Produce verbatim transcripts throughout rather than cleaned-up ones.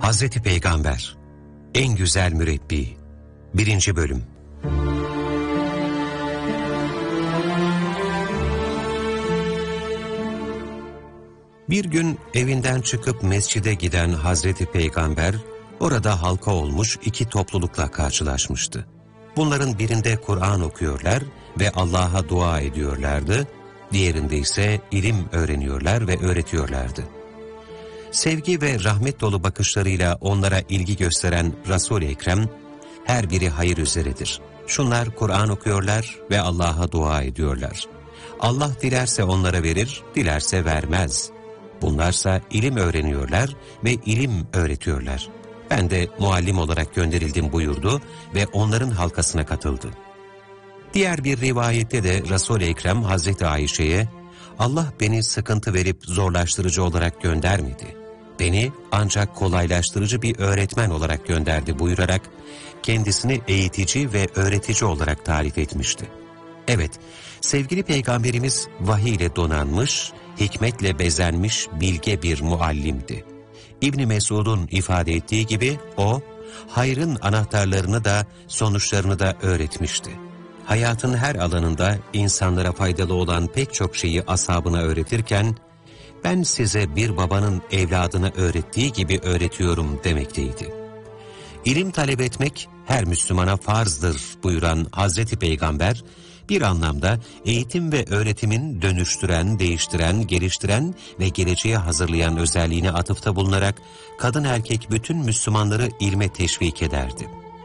Hazreti Peygamber, en güzel mürebbi. Birinci bölüm. Bir gün evinden çıkıp mescide giden Hazreti Peygamber, orada halka olmuş iki toplulukla karşılaşmıştı. Bunların birinde Kur'an okuyorlar ve Allah'a dua ediyorlardı, diğerinde ise ilim öğreniyorlar ve öğretiyorlardı. Sevgi ve rahmet dolu bakışlarıyla onlara ilgi gösteren Resul-i Ekrem, her biri hayır üzeredir. Şunlar Kur'an okuyorlar ve Allah'a dua ediyorlar. Allah dilerse onlara verir, dilerse vermez. Bunlarsa ilim öğreniyorlar ve ilim öğretiyorlar. Ben de muallim olarak gönderildim buyurdu ve onların halkasına katıldı. Diğer bir rivayette de Resul-i Ekrem Hazreti Ayşe'ye, Allah beni sıkıntı verip zorlaştırıcı olarak göndermedi. Beni ancak kolaylaştırıcı bir öğretmen olarak gönderdi buyurarak kendisini eğitici ve öğretici olarak tarif etmişti. Evet, sevgili Peygamberimiz vahiy ile donanmış, hikmetle bezenmiş bilge bir muallimdi. İbn Mesud'un ifade ettiği gibi o, hayrın anahtarlarını da sonuçlarını da öğretmişti. Hayatın her alanında insanlara faydalı olan pek çok şeyi ashabına öğretirken, ben size bir babanın evladına öğrettiği gibi öğretiyorum demekteydi. İlim talep etmek her Müslümana farzdır buyuran Hazreti Peygamber, bir anlamda eğitim ve öğretimin dönüştüren, değiştiren, geliştiren ve geleceğe hazırlayan özelliğine atıfta bulunarak kadın erkek bütün Müslümanları ilme teşvik ederdi.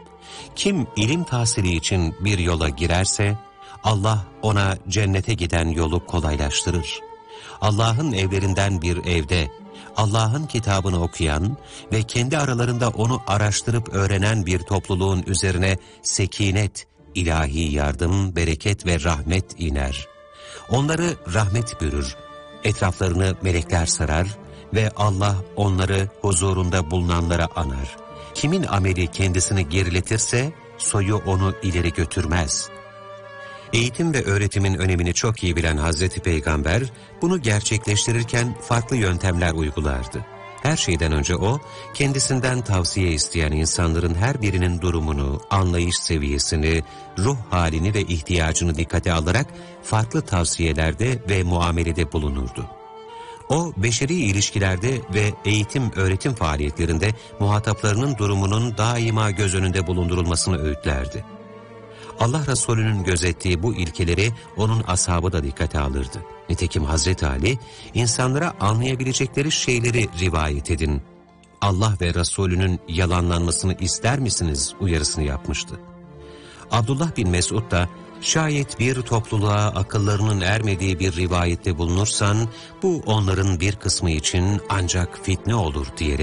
Kim ilim tahsili için bir yola girerse, Allah ona cennete giden yolu kolaylaştırır. Allah'ın evlerinden bir evde, Allah'ın kitabını okuyan ve kendi aralarında onu araştırıp öğrenen bir topluluğun üzerine sekinet, ilahi yardım, bereket ve rahmet iner. Onları rahmet bürür, etraflarını melekler sarar ve Allah onları huzurunda bulunanlara anar. Kimin ameli kendisini geriletirse soyu onu ileri götürmez. Eğitim ve öğretimin önemini çok iyi bilen Hazreti Peygamber bunu gerçekleştirirken farklı yöntemler uygulardı. Her şeyden önce o, kendisinden tavsiye isteyen insanların her birinin durumunu, anlayış seviyesini, ruh halini ve ihtiyacını dikkate alarak farklı tavsiyelerde ve muamelede bulunurdu. O, beşeri ilişkilerde ve eğitim-öğretim faaliyetlerinde muhataplarının durumunun daima göz önünde bulundurulmasını öğütlerdi. Allah Resulü'nün gözettiği bu ilkeleri onun ashabı da dikkate alırdı. Nitekim Hazreti Ali, insanlara anlayabilecekleri şeyleri rivayet edin. Allah ve Resulü'nün yalanlanmasını ister misiniz uyarısını yapmıştı. Abdullah bin Mesud da, şayet bir topluluğa akıllarının ermediği bir rivayette bulunursan, bu onların bir kısmı için ancak fitne olur diyerek,